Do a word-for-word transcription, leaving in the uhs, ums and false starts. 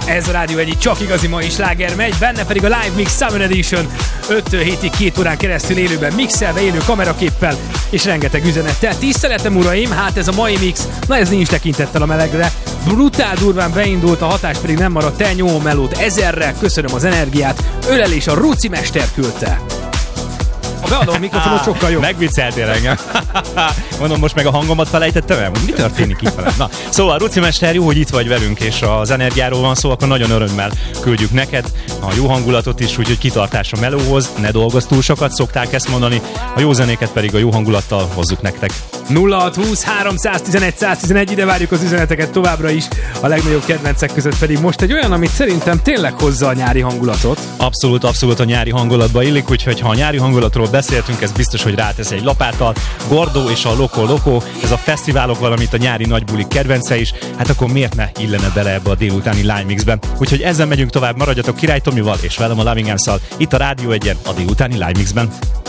Ez a Rádió egy csak igazi mai sláger megy, benne pedig a Live Mix Summer Edition öttől hétig két órán keresztül élőben mixelve, élő kameraképpel és rengeteg üzenettel. Tiszteletem uraim, hát ez a mai mix, na ez nincs tekintettel a melegre. Brutál durván beindult, a hatás pedig nem maradt el, nyomó melót ezerre, köszönöm az energiát, ölelés a Ruci mester küldte. A beadó mikrofonot sokkal jobb. Megvicceltél engem. Mondom, most meg a hangomat felejtettem el? Mi történik itt velem? Na, szóval Ruci mester, jó, hogy itt vagy velünk, és az energiáról van szó, akkor nagyon örömmel küldjük neked a jó hangulatot is, úgyhogy kitartás a melóhoz, ne dolgozz túl sokat, szokták ezt mondani, a jó zenéket pedig a jó hangulattal hozzuk nektek. nulla hat húsz háromszáztizenegy száztizenegy, ide várjuk az üzeneteket továbbra is, a legnagyobb kedvencek között pedig most egy olyan, amit szerintem tényleg hozza a nyári hangulatot. Abszolút, abszolút a nyári hangulatba illik, úgyhogy ha a nyári hangulatról beszéltünk, ez biztos, hogy rátesz egy lapáttal. Gordo és a Loco Loco, ez a fesztiválok, valamint a nyári nagybulik kedvence is, hát akkor miért ne illene bele ebbe a délutáni Live Mixben. Úgyhogy ezzel megyünk tovább, maradjatok Király Tomival és velem a Loving Arms-szal itt a Rádió egyen a délutáni Live Mixben.